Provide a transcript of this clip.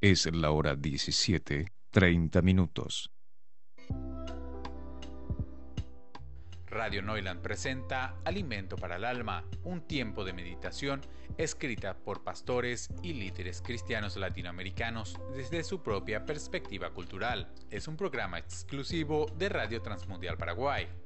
Es la hora 17:30. Radio Neuland presenta Alimento para el Alma, un tiempo de meditación escrita por pastores y líderes cristianos latinoamericanos desde su propia perspectiva cultural. Es un programa exclusivo de Radio Transmundial Paraguay.